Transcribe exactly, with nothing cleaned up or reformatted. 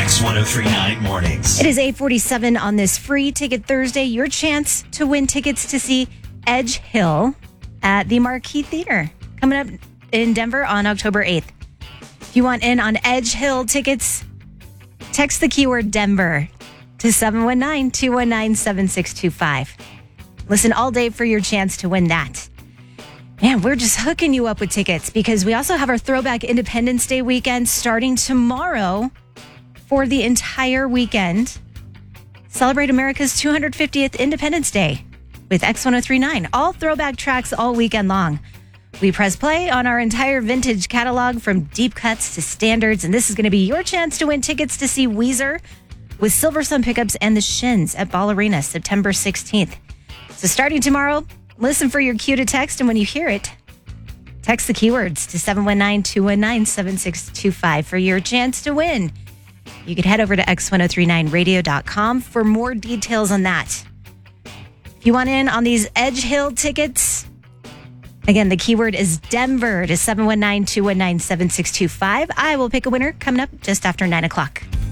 X ten thirty-nine Mornings. It is eight forty-seven on this free ticket Thursday. Your chance to win tickets to see Edge Hill at the Marquee Theater coming up in Denver on October eighth. If you want in on Edge Hill tickets, text the keyword Denver to seven one nine, two one nine, seven six two five. Listen all day for your chance to win that. Man, we're just hooking you up with tickets because we also have our Throwback Independence Day weekend starting tomorrow for the entire weekend. Celebrate America's two hundred fiftieth Independence Day with X ten thirty-nine. All throwback tracks all weekend long. We press play on our entire vintage catalog from deep cuts to standards, and this is going to be your chance to win tickets to see Weezer with Silver Sun Pickups and the Shins at Ball Arena September sixteenth. So starting tomorrow, listen for your cue to text, and when you hear it, text the keywords to seven one nine, two one nine, seven six two five for your chance to win. You can head over to X ten thirty-nine radio dot com for more details on that. If you want in on these Edge Hill tickets, again, the keyword is Denver to seven one nine, two one nine, seven six two five. I will pick a winner coming up just after nine o'clock.